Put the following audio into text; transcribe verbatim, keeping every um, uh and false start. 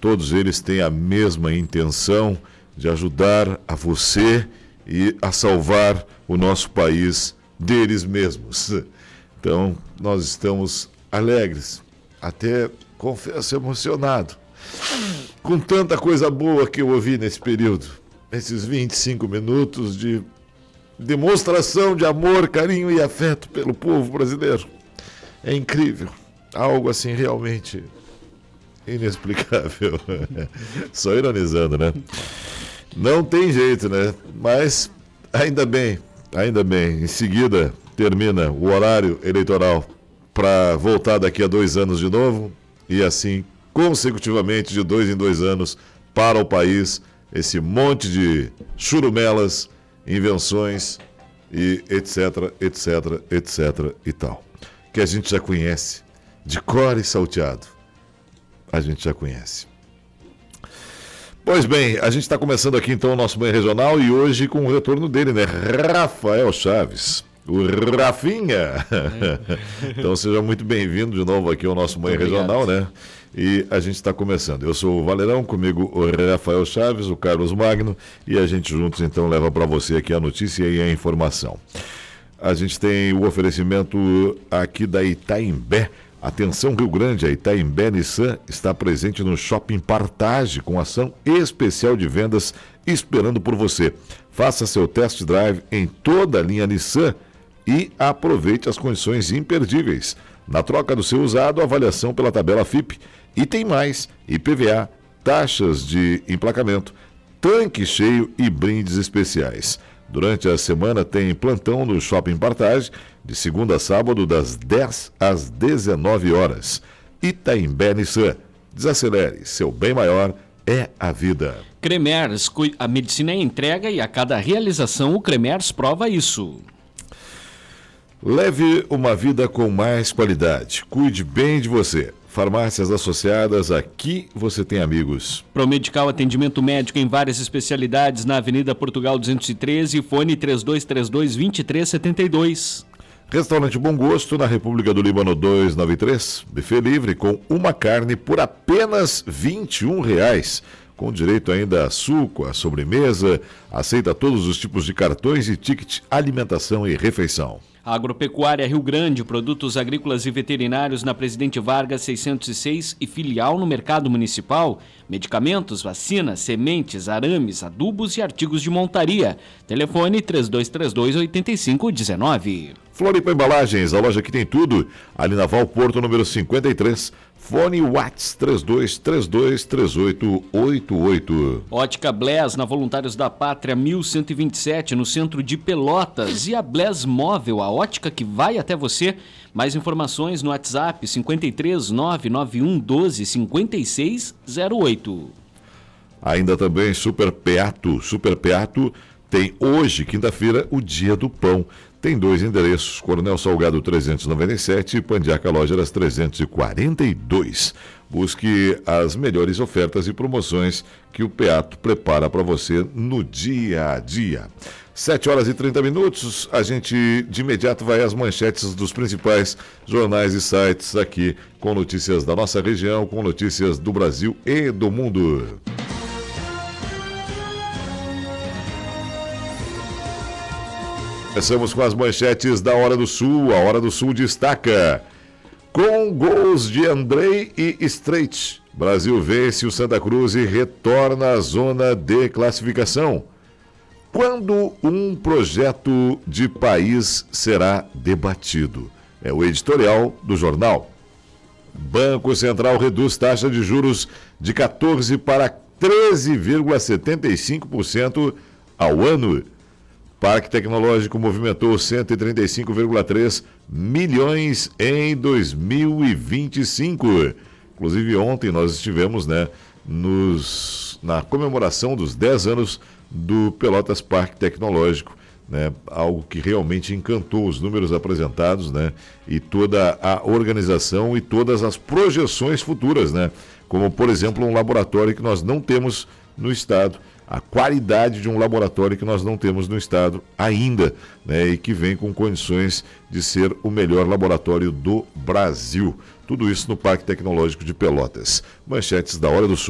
todos eles têm a mesma intenção de ajudar a você e a salvar o nosso país deles mesmos. Então, nós estamos alegres, até, confesso, emocionado, com tanta coisa boa que eu ouvi nesse período, esses vinte e cinco minutos de demonstração de amor, carinho e afeto pelo povo brasileiro. É incrível, algo assim realmente inexplicável. Só ironizando, né? Não tem jeito, né? Mas ainda bem, ainda bem. Em seguida termina o horário eleitoral para voltar daqui a dois anos de novo e assim consecutivamente de dois em dois anos para o país esse monte de churumelas, invenções e etc, etc, etc e tal. Que a gente já conhece, de cor e salteado. A gente já conhece. Pois bem, a gente está começando aqui então o nosso Manhã Regional e hoje com o retorno dele, né? Rafael Chaves, o Rafinha. Então seja muito bem-vindo de novo aqui ao nosso Manhã Regional, né? E a gente está começando. Eu sou o Valerão, comigo o Rafael Chaves, o Carlos Magno, e a gente juntos então leva para você aqui a notícia e a informação. A gente tem o oferecimento aqui da Itaimbé. Atenção Rio Grande, a Itaimbé Nissan está presente no Shopping Partage com ação especial de vendas esperando por você. Faça seu test drive em toda a linha Nissan e aproveite as condições imperdíveis. Na troca do seu usado, avaliação pela tabela F I P. E tem mais, I P V A, taxas de emplacamento, tanque cheio e brindes especiais. Durante a semana tem plantão no Shopping Partage, de segunda a sábado, das dez às dezenove horas. Itaimbé Nissan. Desacelere, seu bem maior é a vida. Cremers, a medicina é entrega e a cada realização o Cremers prova isso. Leve uma vida com mais qualidade. Cuide bem de você. Farmácias associadas, aqui você tem amigos. Promedical, atendimento médico em várias especialidades na Avenida Portugal duzentos e treze, fone três dois três dois, dois três sete dois. Restaurante Bom Gosto, na República do Líbano duzentos e noventa e três, buffet livre com uma carne por apenas vinte e um reais. Com direito ainda a suco, a sobremesa, aceita todos os tipos de cartões e ticket alimentação e refeição. Agropecuária Rio Grande, produtos agrícolas e veterinários na Presidente Vargas seiscentos e seis e filial no Mercado Municipal. Medicamentos, vacinas, sementes, arames, adubos e artigos de montaria. Telefone três dois três dois, oito cinco um nove. Floripa Embalagens, a loja que tem tudo. Ali na Val Porto, número cinquenta e três. Fone Whats três dois três dois, três oito oito oito. Ótica Blés, na Voluntários da Pátria mil cento e vinte e sete, no centro de Pelotas. E a Blés Móvel, a ótica que vai até você. Mais informações no WhatsApp cinco três nove nove um um dois cinco seis zero oito. Ainda também Super Peato. Super Peato tem hoje, quinta-feira, o Dia do Pão. Tem dois endereços, Coronel Salgado trezentos e noventa e sete e Pandiaca Lógeras trezentos e quarenta e dois. Busque as melhores ofertas e promoções que o Peato prepara para você no dia a dia. sete horas e trinta minutos, a gente de imediato vai às manchetes dos principais jornais e sites aqui, com notícias da nossa região, com notícias do Brasil e do mundo. Começamos com as manchetes da Hora do Sul. A Hora do Sul destaca: com gols de Andrei e Streit, Brasil vence o Santa Cruz e retorna à zona de classificação. Quando um projeto de país será debatido? É o editorial do jornal. Banco Central reduz taxa de juros de quatorze por cento para treze vírgula setenta e cinco por cento ao ano. Parque Tecnológico movimentou cento e trinta e cinco vírgula três milhões em dois mil e vinte e cinco. Inclusive ontem nós estivemos, né, nos, na comemoração dos dez anos do Pelotas Parque Tecnológico, né, algo que realmente encantou os números apresentados, né, e toda a organização e todas as projeções futuras, né, como por exemplo um laboratório que nós não temos no estado. A qualidade de um laboratório que nós não temos no estado ainda, né, e que vem com condições de ser o melhor laboratório do Brasil. Tudo isso no Parque Tecnológico de Pelotas. Manchetes da Hora do Sul.